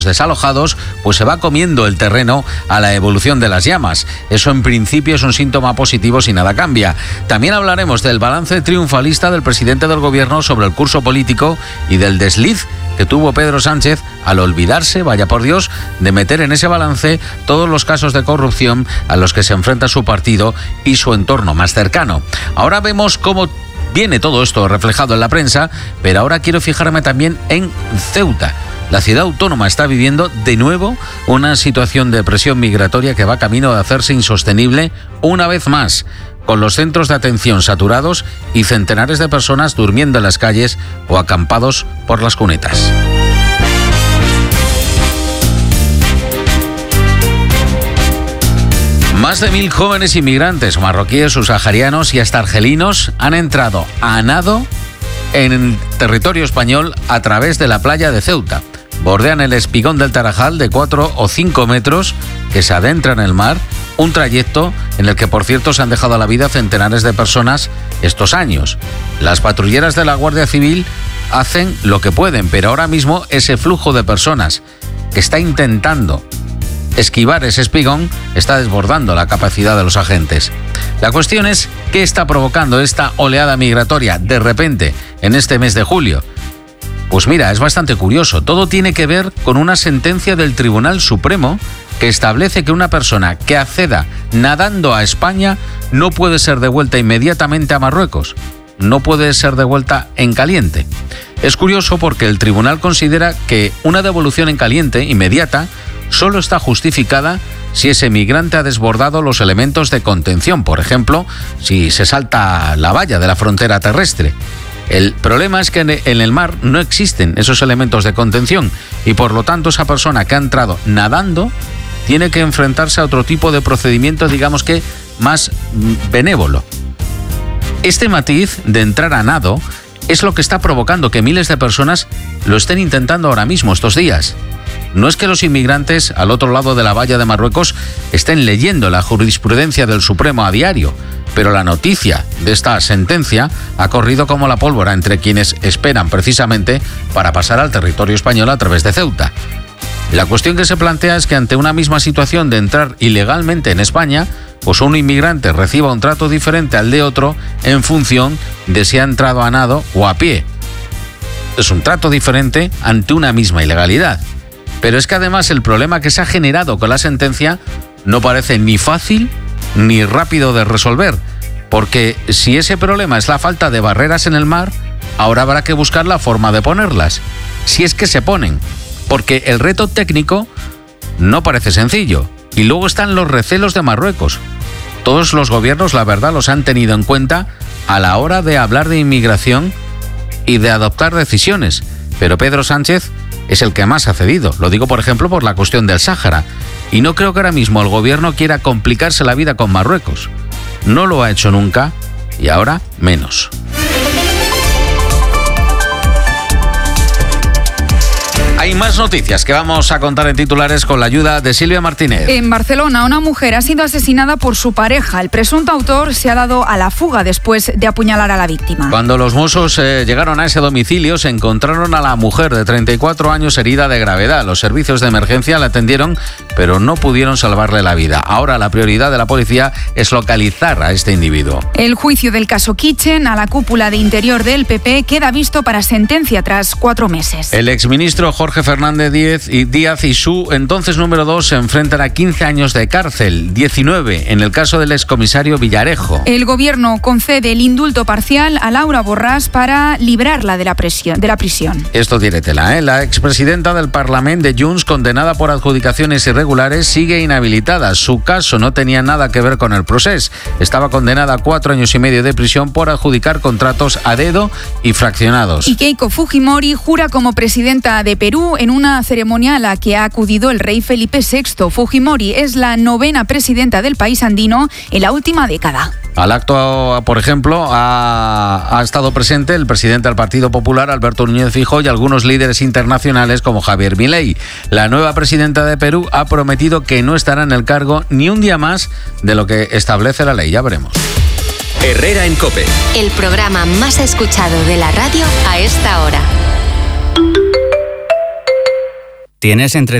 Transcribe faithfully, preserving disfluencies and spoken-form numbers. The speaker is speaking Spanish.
desalojados, pues se va comiendo el terreno a la evolución de las llamas. Eso en principio es un síntoma positivo si nada cambia. También hablaremos del balance triunfalista del presidente del gobierno sobre el curso político y del desliz que tuvo Pedro Sánchez al olvidarse, vaya por Dios, de meter en ese balance todos los casos de corrupción a los que se enfrenta su partido y su entorno más cercano. Ahora vemos cómo viene todo esto reflejado en la prensa, pero ahora quiero fijarme también en Ceuta. La ciudad autónoma está viviendo de nuevo una situación de presión migratoria que va camino de hacerse insostenible una vez más, con los centros de atención saturados y centenares de personas durmiendo en las calles o acampados por las cunetas. Más de mil jóvenes inmigrantes marroquíes, subsaharianos y hasta argelinos han entrado a nado en el territorio español a través de la playa de Ceuta. Bordean el espigón del Tarajal de cuatro o cinco metros que se adentra en el mar, un trayecto en el que, por cierto, se han dejado la vida centenares de personas estos años. Las patrulleras de la Guardia Civil hacen lo que pueden, pero ahora mismo ese flujo de personas que está intentando esquivar ese espigón está desbordando la capacidad de los agentes. La cuestión es qué está provocando esta oleada migratoria de repente en este mes de julio. Pues mira, es bastante curioso. Todo tiene que ver con una sentencia del Tribunal Supremo que establece que una persona que acceda nadando a España no puede ser devuelta inmediatamente a Marruecos. No puede ser devuelta en caliente. Es curioso porque el tribunal considera que una devolución en caliente inmediata solo está justificada si ese migrante ha desbordado los elementos de contención, por ejemplo, si se salta la valla de la frontera terrestre. El problema es que en el mar no existen esos elementos de contención y por lo tanto esa persona que ha entrado nadando tiene que enfrentarse a otro tipo de procedimiento, digamos que más benévolo. Este matiz de entrar a nado es lo que está provocando que miles de personas lo estén intentando ahora mismo, estos días. No es que los inmigrantes al otro lado de la valla de Marruecos estén leyendo la jurisprudencia del Supremo a diario, pero la noticia de esta sentencia ha corrido como la pólvora entre quienes esperan precisamente para pasar al territorio español a través de Ceuta. La cuestión que se plantea es que ante una misma situación de entrar ilegalmente en España, pues un inmigrante reciba un trato diferente al de otro en función de si ha entrado a nado o a pie. Es un trato diferente ante una misma ilegalidad. Pero es que además el problema que se ha generado con la sentencia no parece ni fácil ni rápido de resolver, porque si ese problema es la falta de barreras en el mar, ahora habrá que buscar la forma de ponerlas, si es que se ponen, porque el reto técnico no parece sencillo. Y luego están los recelos de Marruecos. Todos los gobiernos, la verdad, los han tenido en cuenta a la hora de hablar de inmigración y de adoptar decisiones, pero Pedro Sánchez es el que más ha cedido. Lo digo, por ejemplo, por la cuestión del Sáhara. Y no creo que ahora mismo el gobierno quiera complicarse la vida con Marruecos. No lo ha hecho nunca y ahora menos. Hay más noticias que vamos a contar en titulares con la ayuda de Silvia Martínez. En Barcelona, una mujer ha sido asesinada por su pareja. El presunto autor se ha dado a la fuga después de apuñalar a la víctima. Cuando los Mossos eh, llegaron a ese domicilio, se encontraron a la mujer de treinta y cuatro años herida de gravedad. Los servicios de emergencia la atendieron, pero no pudieron salvarle la vida. Ahora la prioridad de la policía es localizar a este individuo. El juicio del caso Kitchen a la cúpula de Interior del P P queda visto para sentencia tras cuatro meses. El exministro Jorge Jorge Fernández Díaz y, Díaz y su entonces número dos se enfrentan a quince años de cárcel, diecinueve en el caso del excomisario Villarejo. El gobierno concede el indulto parcial a Laura Borràs para librarla de la, presión, de la prisión. Esto tiene tela, ¿eh? La expresidenta del Parlament de Junts, condenada por adjudicaciones irregulares, sigue inhabilitada. Su caso no tenía nada que ver con el procés. Estaba condenada a cuatro años y medio de prisión por adjudicar contratos a dedo y fraccionados. Y Keiko Fujimori jura como presidenta de Perú en una ceremonia a la que ha acudido el rey Felipe sexto. Fujimori es la novena presidenta del país andino en la última década. Al acto, por ejemplo, ha, ha estado presente el presidente del Partido Popular, Alberto Núñez Feijóo, y algunos líderes internacionales como Javier Milei. La nueva presidenta de Perú ha prometido que no estará en el cargo ni un día más de lo que establece la ley. Ya veremos. Herrera en COPE. El programa más escuchado de la radio a esta hora. Tienes entre